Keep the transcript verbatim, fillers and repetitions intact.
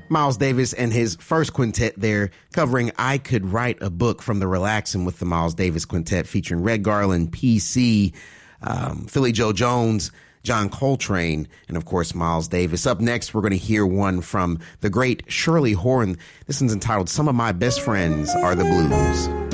Miles Davis and his first quintet there covering I Could Write a Book from the Relaxin' with the Miles Davis Quintet featuring Red Garland, P C, um, Philly Joe Jones, John Coltrane, and of course Miles Davis. Up next, we're going to hear one from the great Shirley Horn. This one's entitled Some of My Best Friends Are the Blues.